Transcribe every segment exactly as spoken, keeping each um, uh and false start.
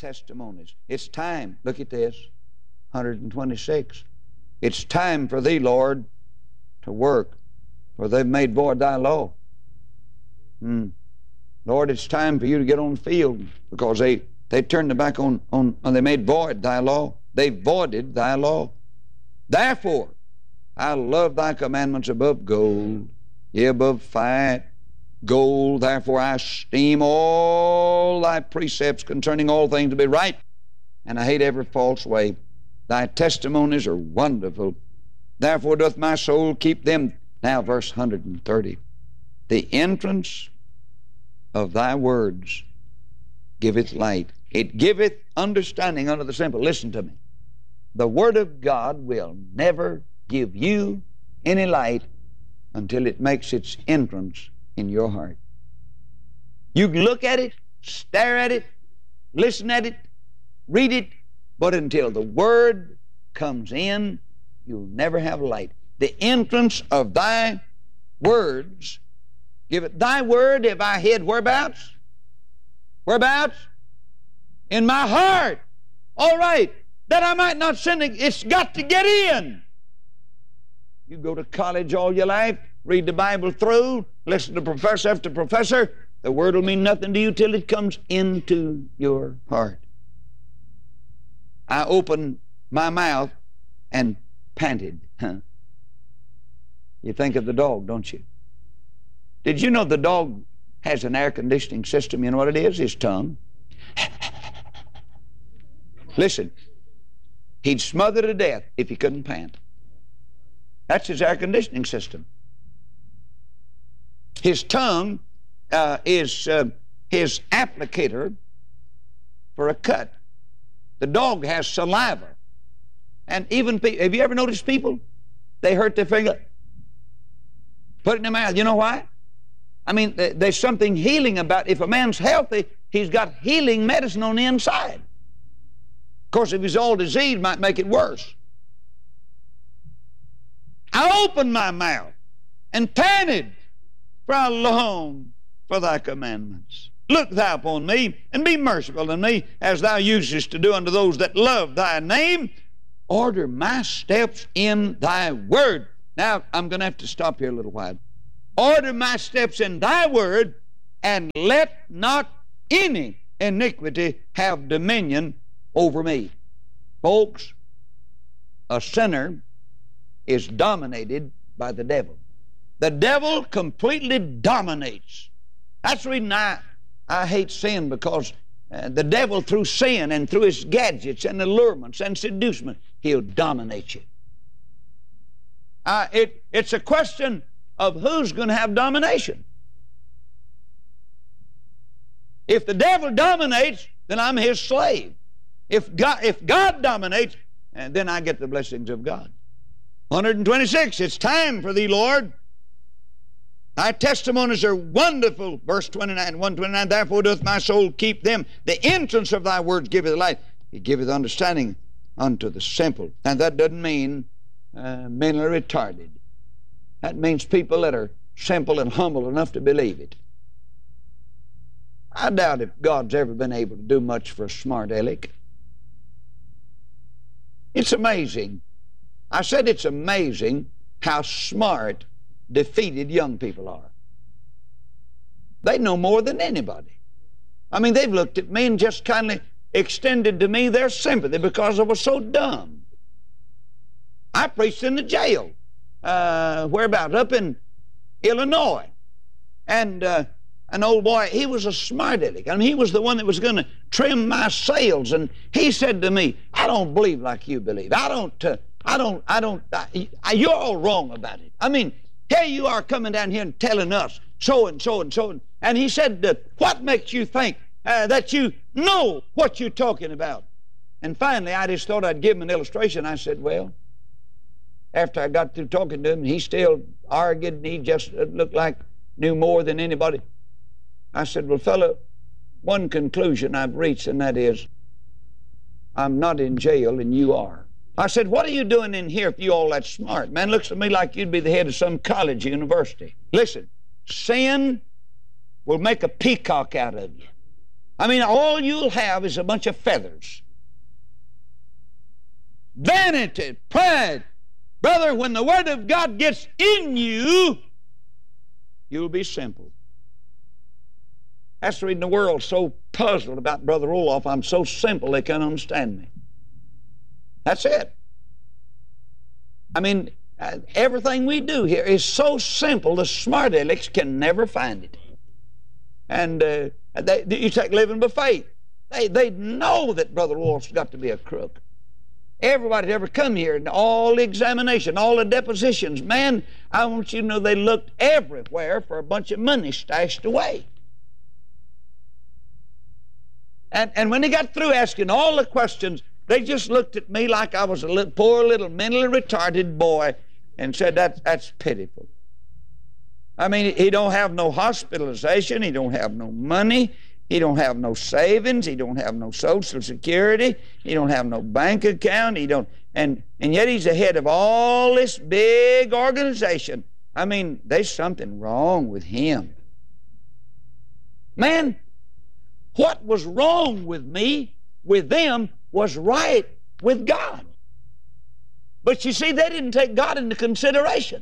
testimonies. It's time. Look at this. one hundred twenty-six. It's time for thee, Lord, to work, for they've made void thy law. Hmm. Lord, it's time for you to get on the field, because they, they turned their back on, on, and they made void thy law. They voided thy law. Therefore, I love thy commandments above gold, yea, above fat gold. Therefore, I esteem all thy precepts concerning all things to be right, and I hate every false way. Thy testimonies are wonderful. Therefore doth my soul keep them. Now, verse one hundred thirty. The entrance of thy words giveth light. It giveth understanding unto the simple. Listen to me. The Word of God will never give you any light until it makes its entrance in your heart. You can look at it, stare at it, listen at it, read it, but until the Word comes in, you'll never have light. The entrance of thy words, give it. Thy word have I hid whereabouts? Whereabouts? In my heart. All right, that I might not sin. It's got to get in. You go to college all your life, read the Bible through, listen to professor after professor, the Word will mean nothing to you till it comes into your heart. I opened my mouth and panted. Huh? You think of the dog, don't you? Did you know the dog has an air conditioning system? You know what it is? His tongue. Listen, he'd smother to death if he couldn't pant. That's his air conditioning system. His tongue uh, is uh, his applicator for a cut. The dog has saliva. And even people, have you ever noticed people? They hurt their finger, put it in their mouth. You know why? I mean, there's something healing about, if a man's healthy, he's got healing medicine on the inside. Of course, if he's all diseased, it might make it worse. I opened my mouth and panted, for I long for thy commandments. Look thou upon me, and be merciful unto me, as thou usest to do unto those that love thy name. Order my steps in thy word. Now, I'm going to have to stop here a little while. Order my steps in thy word, and let not any iniquity have dominion over me. Folks, a sinner is dominated by the devil. The devil completely dominates. That's the reason I, I hate sin, because uh, the devil, through sin and through his gadgets and allurements and seducement, he'll dominate you. Uh, it, it's a question of who's going to have domination. If the devil dominates, then I'm his slave. If God, if God dominates, uh, then I get the blessings of God. one hundred twenty-six, it's time for thee, Lord. Thy testimonies are wonderful. Verse twenty-nine, one twenty-nine, therefore doth my soul keep them. The entrance of thy words giveth light. It giveth understanding unto the simple. And that doesn't mean uh, mentally retarded. That means people that are simple and humble enough to believe it. I doubt if God's ever been able to do much for a smart aleck. It's amazing. I said it's amazing how smart defeated young people are. They know more than anybody. I mean, they've looked at me and just kindly extended to me their sympathy because I was so dumb. I preached in the jail. Uh, whereabouts? Up in Illinois. And uh, an old boy, he was a smart aleck. I mean, he was the one that was going to trim my sails. And he said to me, I don't believe like you believe. I don't, uh, I don't, I don't, I, I, you're all wrong about it. I mean, here you are coming down here and telling us so and so and so. And, and he said, uh, what makes you think uh, that you know what you're talking about? And finally, I just thought I'd give him an illustration. I said, well, after I got through talking to him, he still argued, and he just looked like knew more than anybody. I said, well, fellow, one conclusion I've reached, and that is, I'm not in jail and you are. I said, what are you doing in here if you all that smart? Man, looks to me like you'd be the head of some college or university. Listen, sin will make a peacock out of you. I mean, all you'll have is a bunch of feathers. Vanity, pride. Brother, when the Word of God gets in you, you'll be simple. That's the reason the world's so puzzled about Brother Roloff. I'm so simple they can't understand me. That's it. I mean, uh, everything we do here is so simple, the smart alecks can never find it. And uh, they, you take living by faith. They, they know that Brother Roloff's got to be a crook. Everybody that ever come here, and all the examination, all the depositions, man, I want you to know they looked everywhere for a bunch of money stashed away. And, and when they got through asking all the questions, they just looked at me like I was a little, poor little mentally retarded boy and said, that, that's pitiful. I mean, he don't have no hospitalization, he don't have no money, he don't have no savings, he don't have no Social Security, he don't have no bank account, he don't, and, and yet he's the head of all this big organization. I mean, there's something wrong with him. Man, what was wrong with me, with them, was right with God. But you see, they didn't take God into consideration.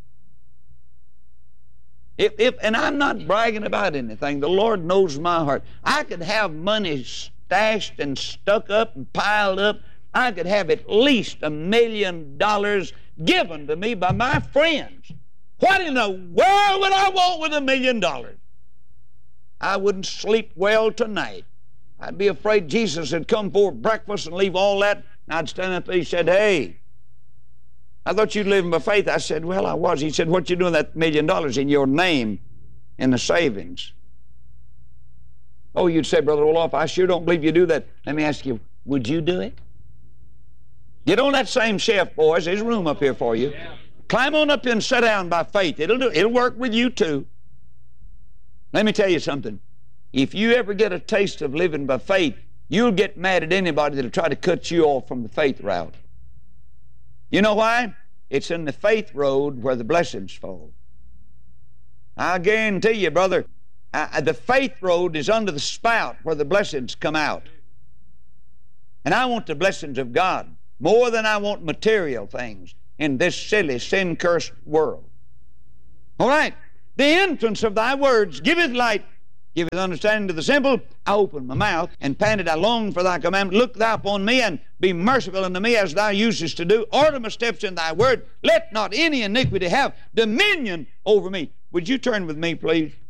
If, if, and I'm not bragging about anything. The Lord knows my heart. I could have money stashed and stuck up and piled up. I could have at least a million dollars given to me by my friends. What in the world would I want with a million dollars? I wouldn't sleep well tonight. I'd be afraid Jesus would come for breakfast and leave all that. And I'd stand up there and he said, hey, I thought you'd live by faith. I said, well, I was. He said, what you doing with that million dollars in your name in the savings? Oh, you'd say, Brother Roloff, I sure don't believe you do that. Let me ask you, would you do it? Get on that same shelf, boys. There's room up here for you. Climb on up here and sit down by faith. It'll do. It'll work with you too. Let me tell you something. If you ever get a taste of living by faith, you'll get mad at anybody that'll try to cut you off from the faith route. You know why? It's in the faith road where the blessings fall. I guarantee you, brother, I, the faith road is under the spout where the blessings come out. And I want the blessings of God more than I want material things in this silly, sin-cursed world. All right. The entrance of thy words giveth light, giveth understanding to the simple. I opened my mouth and panted, I long for thy commandment. Look thou upon me and be merciful unto me as thou usest to do. Order my steps in thy word. Let not any iniquity have dominion over me. Would you turn with me, please?